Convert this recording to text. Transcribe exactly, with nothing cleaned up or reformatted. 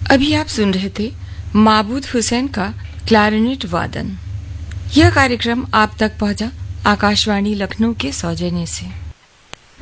अभी आप सुन रहे थे माबूद हुसैन का क्लारिनेट वादन। यह कार्यक्रम आप तक पहुंचा आकाशवाणी लखनऊ के सौजन्य से।